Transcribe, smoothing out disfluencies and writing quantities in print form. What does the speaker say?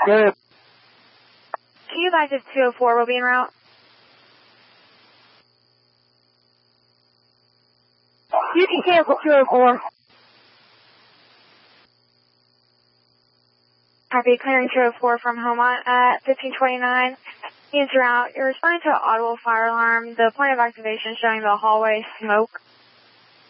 Good. Can you guys at 204 will be en route? You can cancel 204. Copy, clearing 204 from Homont at 1529. Units are out. You're responding to an audible fire alarm. The point of activation showing the hallway smoke.